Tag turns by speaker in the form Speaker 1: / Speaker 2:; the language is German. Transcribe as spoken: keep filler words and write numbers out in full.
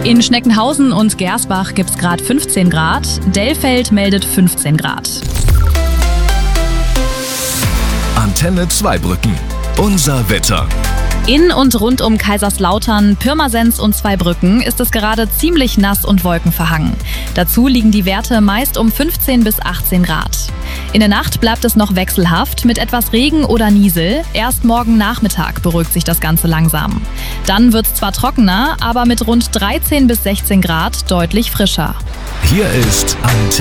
Speaker 1: In Schneckenhausen und Gersbach gibt es gerade fünfzehn Grad. Dellfeld meldet fünfzehn Grad.
Speaker 2: Antenne Zweibrücken. Unser Wetter.
Speaker 1: In und rund um Kaiserslautern, Pirmasens und Zweibrücken ist es gerade ziemlich nass und wolkenverhangen. Dazu liegen die Werte meist um fünfzehn bis achtzehn Grad. In der Nacht bleibt es noch wechselhaft mit etwas Regen oder Niesel. Erst morgen Nachmittag beruhigt sich das Ganze langsam. Dann wird es zwar trockener, aber mit rund dreizehn bis sechzehn Grad deutlich frischer.
Speaker 2: Hier ist Antenne